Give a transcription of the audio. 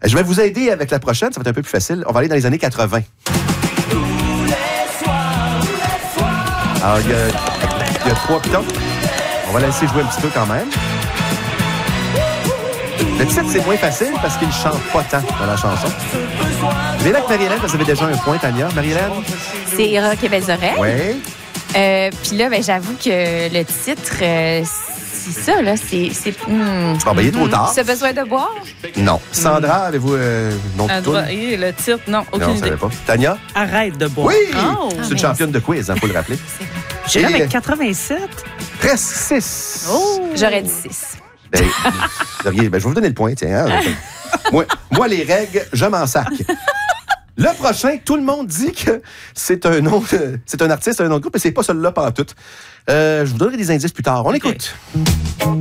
Je vais vous aider avec la prochaine, ça va être un peu plus facile. On va aller dans les années 80. Alors, il y a 3 pitons. On va la laisser jouer un petit peu quand même. Le titre, c'est moins facile parce qu'il ne chante pas tant dans la chanson. Je vais là avec Marie-Hélène, parce que vous avez déjà un point, Tania. Marie-Hélène? C'est Rock et Belles Oreilles. Oui. Puis là, j'avoue que le titre, c'est ça, là. C'est Bon, il est trop tard. Ce besoin de boire? Non. Sandra, avez-vous nom de toune? Le titre, non, aucune Non, idée. je savais pas. Tania? Arrête de boire. Oui! Oh. C'est une championne de quiz, il faut le rappeler. Je suis là avec 87. Presque 6. Oh! J'aurais dit 6. Je vais vous donner le point, tiens. Hein? moi, les règles, je m'en sac. Le prochain, tout le monde dit que c'est un nom, c'est un artiste, un nom de groupe, mais c'est pas celui-là pantoute. Je vous donnerai des indices plus tard. On écoute.